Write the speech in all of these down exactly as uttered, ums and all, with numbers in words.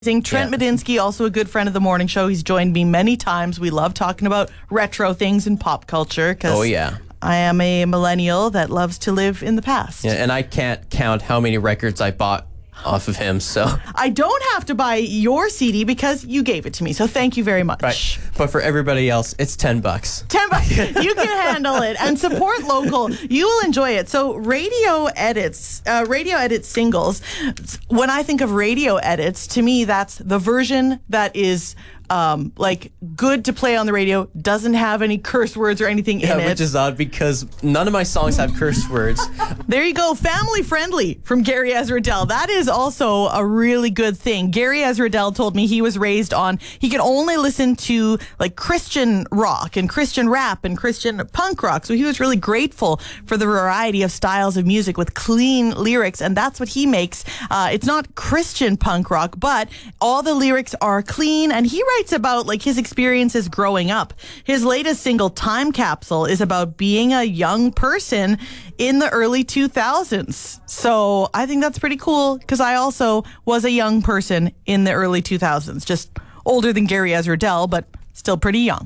Trent Yeah. Medinsky, also a good friend of the morning show. He's joined me many times. We love talking about retro things in pop culture. Cause Oh, yeah. I am a millennial that loves to live in the past. Yeah, and I can't count how many records I bought off of him, so. I don't have to buy your C D because you gave it to me, so thank you very much. Right. But for everybody else, it's ten bucks. ten bucks. You can handle it and support local. You will enjoy it. So radio edits, uh, radio edit singles. When I think of radio edits, to me, that's the version that is um, like good to play on the radio, doesn't have any curse words or anything Yeah, in it. which is odd because none of my songs have curse words. There you go. Family friendly from Gary Ezradell. That is also a really good thing. Gary Ezradell told me he was raised on, he could only listen to like Christian rock and Christian rap and Christian punk rock. So he was really grateful for the variety of styles of music with clean lyrics. And that's what he makes. Uh, it's not Christian punk rock, but all the lyrics are clean. And he writes about like his experiences growing up. His latest single, Time Capsule, is about being a young person in the early two thousands. So I think that's pretty cool because I also was a young person in the early two thousands, just older than Gary Ezradell, but still pretty young.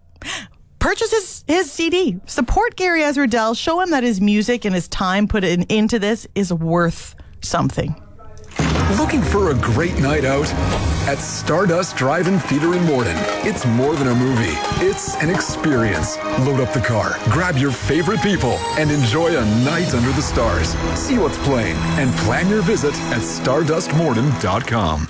Purchase his, his C D. Support Gary Ezradell. Show him that his music and his time put in, into this is worth something. Looking for a great night out? At Stardust Drive-In Theater in Morden, it's more than a movie. It's an experience. Load up the car, grab your favorite people, and enjoy a night under the stars. See what's playing and plan your visit at stardust morden dot com.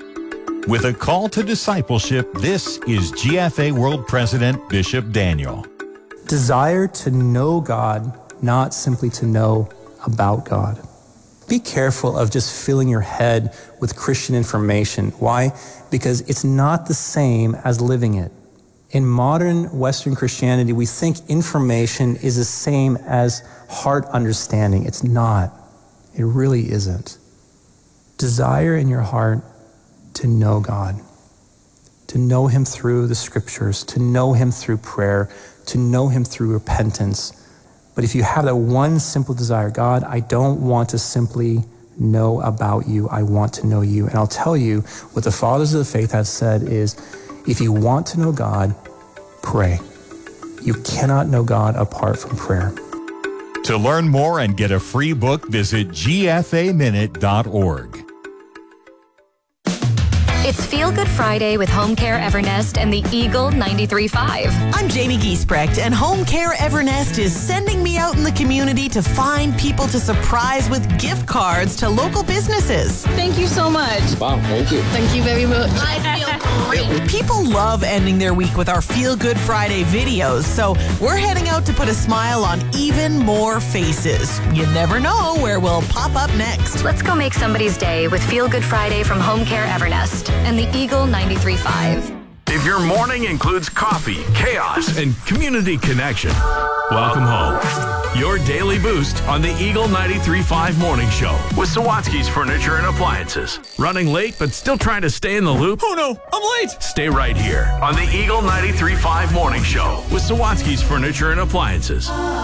With a call to discipleship, this is G F A World President Bishop Daniel. Desire to know God, not simply to know about God. Be careful of just filling your head with Christian information. Why? Because it's not the same as living it. In modern Western Christianity, we think information is the same as heart understanding. It's not. It really isn't. Desire in your heart to know God, to know Him through the scriptures, to know Him through prayer, to know Him through repentance. But if you have that one simple desire, God, I don't want to simply know about you. I want to know you. And I'll tell you what the fathers of the faith have said is, if you want to know God, pray. You cannot know God apart from prayer. To learn more and get a free book, visit G F A minute dot org. It's Feel Good Friday with Home Care Evernest and the Eagle ninety-three point five. I'm Jamie Giesbrecht, and Home Care Evernest is sending me out in the community to find people to surprise with gift cards to local businesses. Thank you so much. Wow, thank you. Thank you very much. I feel great. People love ending their week with our Feel Good Friday videos, so we're heading out to put a smile on even more faces. You never know where we'll pop up next. Let's go make somebody's day with Feel Good Friday from Home Care Evernest and the Eagle ninety-three point five. If your morning includes coffee, chaos, and community connection, welcome home. Your daily boost on the Eagle ninety-three point five Morning Show with Sawatsky's Furniture and Appliances. Running late but still trying to stay in the loop? Oh no, I'm late. Stay right here on the Eagle ninety-three point five Morning Show with Sawatsky's Furniture and Appliances.